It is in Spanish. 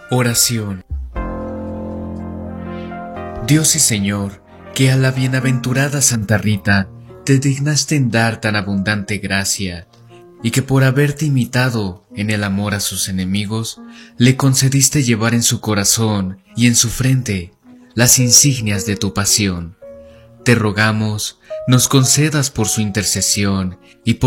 Oración. Dios y Señor, que a la bienaventurada Santa Rita te dignaste en dar tan abundante gracia, y que por haberte imitado en el amor a sus enemigos, le concediste llevar en su corazón y en su frente las insignias de tu pasión. Te rogamos, nos concedas por su intercesión y por